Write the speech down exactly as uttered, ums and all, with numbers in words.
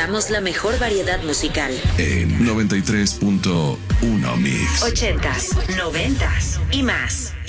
presentamos la mejor variedad musical en noventa y tres punto uno Mix. ochentas, noventas y más.